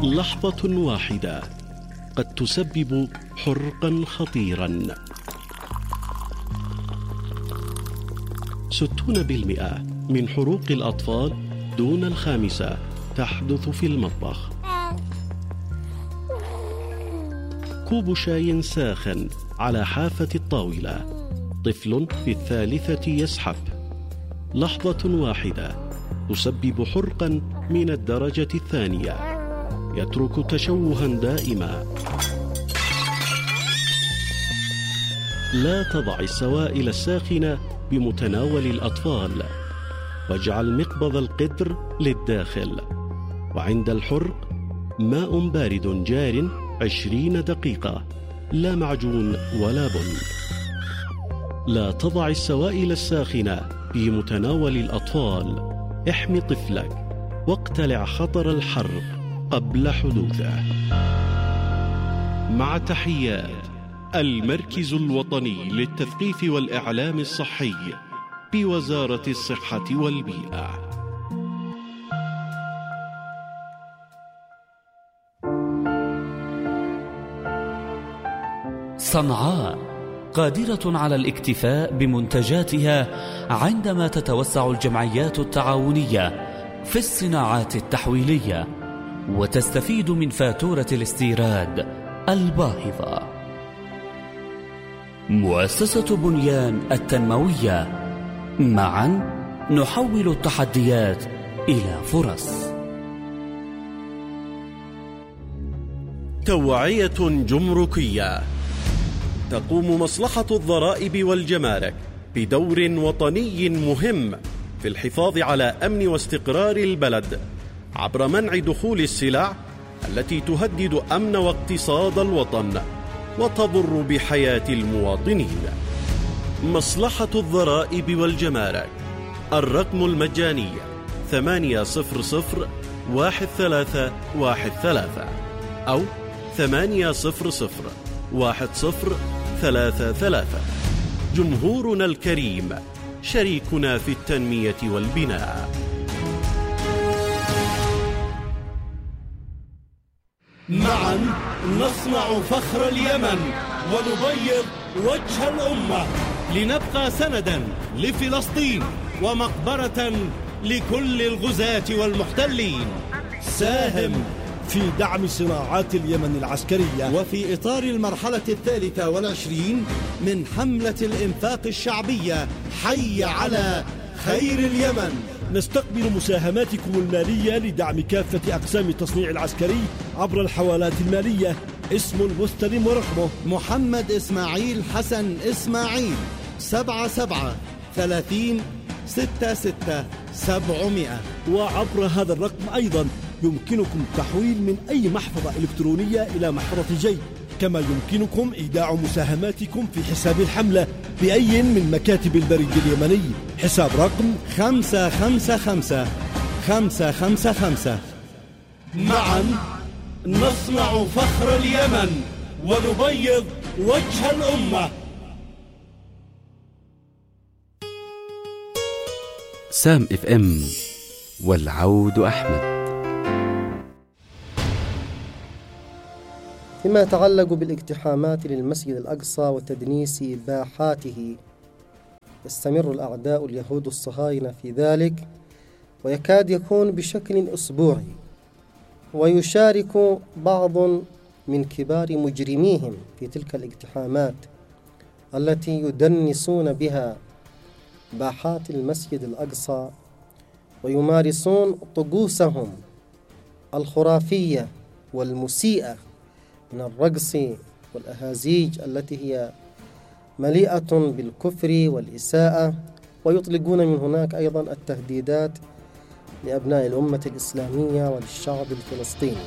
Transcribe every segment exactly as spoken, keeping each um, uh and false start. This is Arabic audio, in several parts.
لحظة واحدة قد تسبب حرقا خطيرا. ستون بالمئة من حروق الأطفال دون الخامسة تحدث في المطبخ. كوب شاي ساخن على حافة الطاولة، طفل في الثالثة يزحف. لحظة واحدة تسبب حرقا من الدرجة الثانية، يترك تشوها دائما. لا تضع السوائل الساخنة بمتناول الأطفال، واجعل مقبض القدر للداخل. وعند الحرق ماء بارد جار عشرين دقيقة، لا معجون ولا بن. لا تضع السوائل الساخنة في متناول الأطفال، احمي طفلك واقتلع خطر الحرق قبل حدوثه. مع تحيات المركز الوطني للتثقيف والإعلام الصحي بوزارة الصحة والبيئة. صنعاء قادرة على الاكتفاء بمنتجاتها عندما تتوسع الجمعيات التعاونية في الصناعات التحويلية وتستفيد من فاتورة الاستيراد الباهظة. مؤسسة بنيان التنموية، معا نحول التحديات إلى فرص. توعية جمركية. تقوم مصلحة الضرائب والجمارك بدور وطني مهم في الحفاظ على أمن واستقرار البلد عبر منع دخول السلع التي تهدد أمن واقتصاد الوطن وتضر بحياة المواطنين. مصلحة الضرائب والجمارك، الرقم المجاني ثمانية صفر صفر واحد ثلاثة واحد ثلاثة أو ثمانية صفر صفر واحد صفر ثلاثة ثلاثة. جمهورنا الكريم شريكنا في التنمية والبناء. معا نصنع فخر اليمن ونبيض وجه الأمة، لنبقى سندا لفلسطين ومقبرة لكل الغزاة والمحتلين. ساهم في دعم صناعات اليمن العسكرية وفي إطار المرحلة الثالثة والعشرين من حملة الإنفاق الشعبية حي على خير اليمن. نستقبل مساهماتكم المالية لدعم كافة أقسام التصنيع العسكري عبر الحوالات المالية. اسم المستلم ورقمه محمد إسماعيل حسن إسماعيل، سبعة سبعة ثلاثين ستة ستة سبعمائة. وعبر هذا الرقم أيضا يمكنكم التحويل من أي محفظة إلكترونية إلى محفظة جي، كما يمكنكم إيداع مساهماتكم في حساب الحملة بأي من مكاتب البريد اليمني. حساب رقم خمسة خمسة خمسة خمسة خمسة خمسة. معا نصنع فخر اليمن ونبيض وجه الأمة. سام اف ام، والعود أحمد. فيما يتعلق بالاقتحامات للمسجد الأقصى وتدنيس باحاته، يستمر الأعداء اليهود الصهاينة في ذلك، ويكاد يكون بشكل أسبوعي، ويشارك بعض من كبار مجرميهم في تلك الاقتحامات التي يدنسون بها باحات المسجد الأقصى، ويمارسون طقوسهم الخرافية والمسيئة من الرقص والأهازيج التي هي مليئة بالكفر والإساءة، ويطلقون من هناك أيضا التهديدات لأبناء الأمة الإسلامية وللشعب الفلسطيني.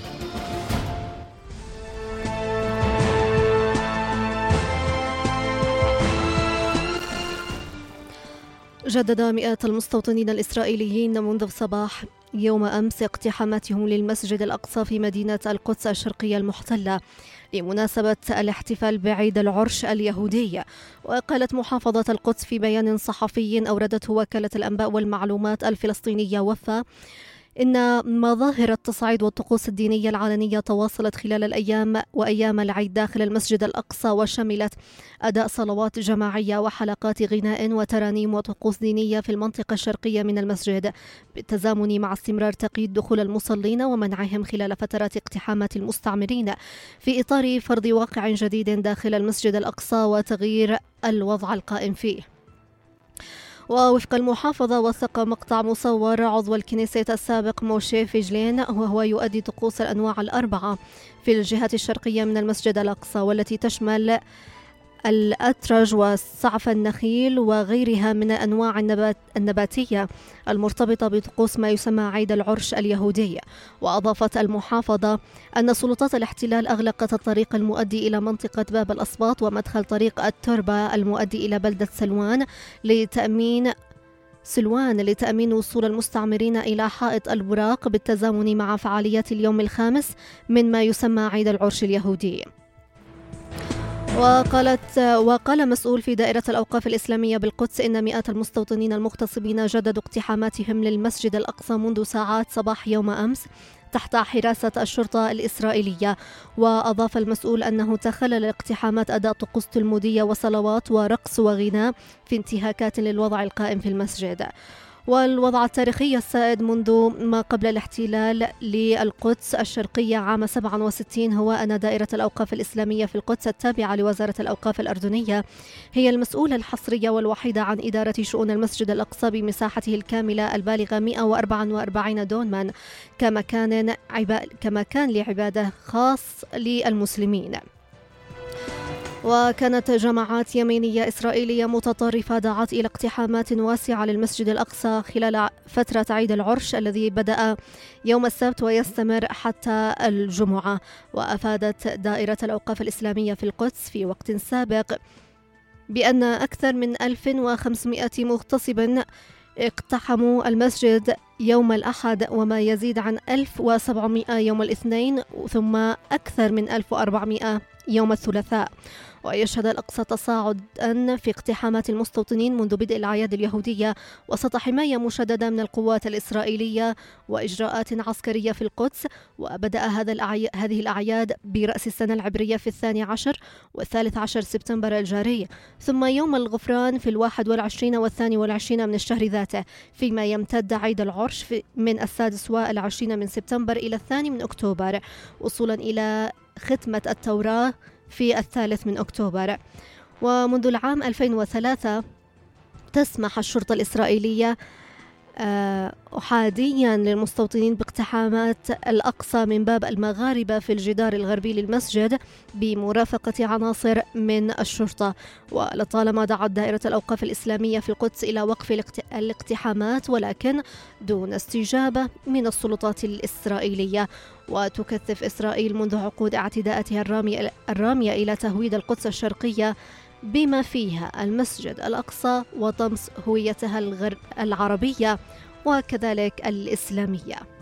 جدد مئات المستوطنين الإسرائيليين منذ صباح يوم أمس اقتحاماتهم للمسجد الأقصى في مدينة القدس الشرقية المحتلة لمناسبة الاحتفال بعيد العرش اليهودي. وقالت محافظة القدس في بيان صحفي أوردته وكالة الأنباء والمعلومات الفلسطينية وفا إن مظاهر التصعيد والطقوس الدينية العلنية تواصلت خلال الأيام وأيام العيد داخل المسجد الأقصى، وشملت أداء صلوات جماعية وحلقات غناء وترانيم وطقوس دينية في المنطقة الشرقية من المسجد، بالتزامن مع استمرار تقييد دخول المصلين ومنعهم خلال فترات اقتحامات المستعمرين، في إطار فرض واقع جديد داخل المسجد الأقصى وتغيير الوضع القائم فيه. ووفق المحافظة، وثق مقطع مصور عضو الكنيسة السابق موشي فيجلين وهو يؤدي طقوس الأنواع الأربعة في الجهة الشرقية من المسجد الأقصى، والتي تشمل الأترج وسعف النخيل وغيرها من الأنواع النبات النباتية المرتبطة بطقوس ما يسمى عيد العرش اليهودي. وأضافت المحافظة أن سلطات الاحتلال أغلقت الطريق المؤدي إلى منطقة باب الأسباط ومدخل طريق التربة المؤدي إلى بلدة سلوان لتأمين سلوان لتأمين وصول المستعمرين إلى حائط البراق، بالتزامن مع فعاليات اليوم الخامس من ما يسمى عيد العرش اليهودي. وقالت وقال مسؤول في دائرة الأوقاف الإسلامية بالقدس إن مئات المستوطنين المغتصبين جددوا اقتحاماتهم للمسجد الأقصى منذ ساعات صباح يوم أمس تحت حراسة الشرطة الإسرائيلية. وأضاف المسؤول أنه تخلل الاقتحامات أداء طقوس تلمودية وصلوات ورقص وغناء في انتهاكات للوضع القائم في المسجد. والوضع التاريخي السائد منذ ما قبل الاحتلال للقدس الشرقية عام سبعة وستين هو أن دائرة الأوقاف الإسلامية في القدس التابعة لوزارة الأوقاف الأردنية هي المسؤولة الحصرية والوحيدة عن إدارة شؤون المسجد الأقصى بمساحته الكاملة البالغة مئة وأربعة وأربعين دونمان كمكان عبا... كمكان لعبادة خاص للمسلمين. وكانت جماعات يمينية إسرائيلية متطرفة دعت إلى اقتحامات واسعة للمسجد الأقصى خلال فترة عيد العرش الذي بدأ يوم السبت ويستمر حتى الجمعة. وأفادت دائرة الأوقاف الإسلامية في القدس في وقت سابق بأن أكثر من ألف وخمسمئة مغتصب اقتحموا المسجد يوم الأحد، وما يزيد عن ألف وسبعمئة يوم الاثنين، ثم أكثر من ألف وأربعمئة يوم الثلاثاء. ويشهد الأقصى تصاعدا في اقتحامات المستوطنين منذ بدء الأعياد اليهودية وسط حماية مشددة من القوات الإسرائيلية وإجراءات عسكرية في القدس. وبدأ هذا الأعي... هذه الأعياد برأس السنة العبرية في الثاني عشر والثالث عشر سبتمبر الجاري، ثم يوم الغفران في الواحد والعشرين والثاني والعشرين من الشهر ذاته، فيما يمتد عيد العرش في... من السادس والعشرين من سبتمبر إلى الثاني من أكتوبر، وصولا إلى ختمة التوراة في الثالث من أكتوبر. ومنذ العام ألفين وثلاثة تسمح الشرطة الإسرائيلية أحاديا للمستوطنين باقتحامات الأقصى من باب المغاربة في الجدار الغربي للمسجد بمرافقة عناصر من الشرطة. ولطالما دعت دائرة الأوقاف الإسلامية في القدس إلى وقف الاقتحامات، ولكن دون استجابة من السلطات الإسرائيلية. وتكثف إسرائيل منذ عقود اعتداءاتها الرامية, الرامية إلى تهويد القدس الشرقية بما فيها المسجد الأقصى وطمس هويتها العربية وكذلك الإسلامية.